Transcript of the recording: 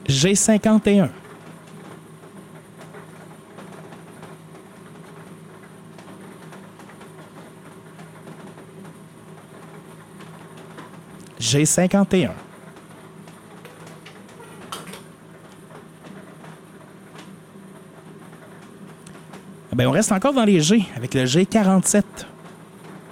G51. G51. Ben, on reste encore dans les G avec le G47.